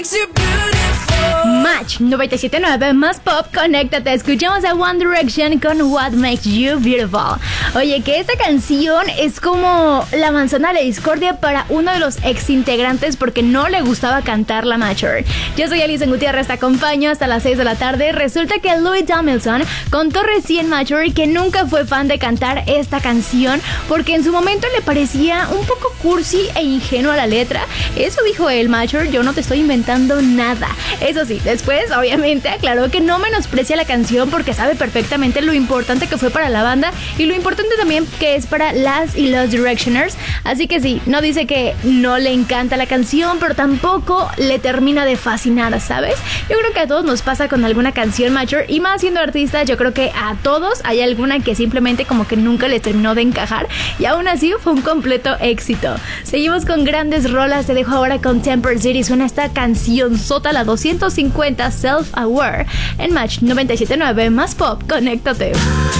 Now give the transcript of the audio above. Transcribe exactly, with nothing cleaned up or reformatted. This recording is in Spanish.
Match noventa y siete punto nueve más pop, conéctate. Escuchamos a One Direction con What Makes You Beautiful. Oye, que esta canción es como la manzana de la discordia para uno de los ex integrantes porque no le gustaba cantar la Mature. Yo soy Alison Gutiérrez, te acompaño hasta las seis de la tarde. Resulta que Louis Tomlinson contó recién Mature que nunca fue fan de cantar esta canción porque en su momento le parecía un poco cursi e ingenua la letra. Eso dijo él: Mature, yo no te estoy inventando nada. Eso sí, después obviamente aclaró que no menosprecia la canción porque sabe perfectamente lo importante que fue para la banda y lo importante también que es para las y los Directioners. Así que sí, no dice que no le encanta la canción, pero tampoco le termina de fascinar, ¿sabes? Yo creo que a todos nos pasa con alguna canción Mature, y más siendo artistas, yo creo que a todos hay alguna que simplemente como que nunca les terminó de encajar y aún así fue un completo éxito. Seguimos con grandes rolas, te dejo ahora con Temper City, suena esta canción sota, la doscientos cincuenta, Self Aware, en Match noventa y siete punto nueve más pop, conéctate.